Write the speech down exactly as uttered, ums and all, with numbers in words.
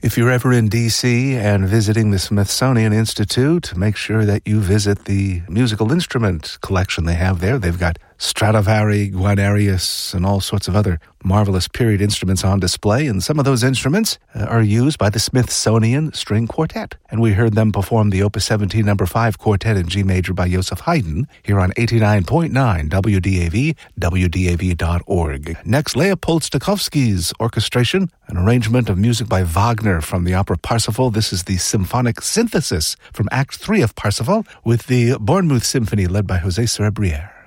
If you're ever in D C and visiting the Smithsonian Institute, make sure that you visit the musical instrument collection they have there. They've got Stradivari, Guarnerius, and all sorts of other marvelous period instruments on display, and some of those instruments uh, are used by the Smithsonian String Quartet. And we heard them perform the Opus seventeen number five Quartet in G major by Joseph Haydn here on eighty-nine point nine W D A V, W D A V dot org. Next, Leopold Stokowski's orchestration, an arrangement of music by Wagner from the opera Parsifal. This is the symphonic synthesis from Act three of Parsifal with the Bournemouth Symphony led by José Cerebrière.